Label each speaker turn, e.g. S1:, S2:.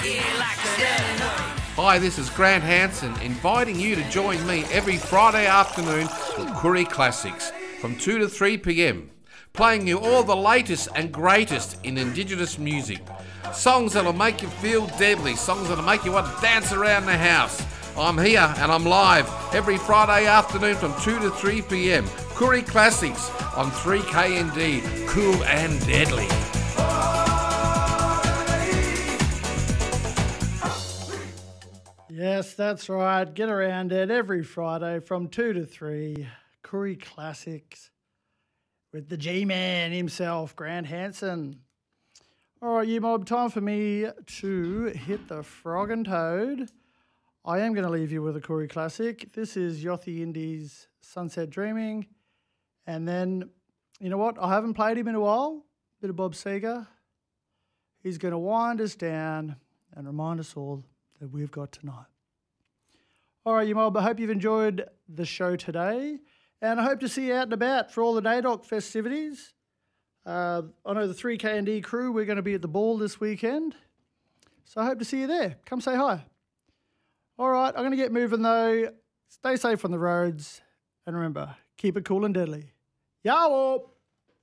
S1: Hi, this is Grant Hansen, inviting you to join me every Friday afternoon for Koori Classics from 2 to 3 p.m, playing you all the latest and greatest in Indigenous music. Songs that'll make you feel deadly, songs that'll make you want to dance around the house. I'm here and I'm live every Friday afternoon from 2 to 3 p.m. Koori Classics on 3KND, cool and deadly.
S2: Yes, that's right. Get around it every Friday from 2 to 3. Koori Classics with the G-Man himself, Grant Hansen. All right, you mob, time for me to hit the frog and toad. I am going to leave you with a Koori Classic. This is Yothu Yindi's Sunset Dreaming. And then, you know what? I haven't played him in a while. Bit of Bob Seger. He's going to wind us down and remind us all that we've got tonight. All right, you mob, I hope you've enjoyed the show today, and I hope to see you out and about for all the NAIDOC festivities. I know the 3KND crew, we're going to be at the ball this weekend, so I hope to see you there. Come say hi. All right, I'm going to get moving though. Stay safe on the roads, and remember, keep it cool and deadly. Yow!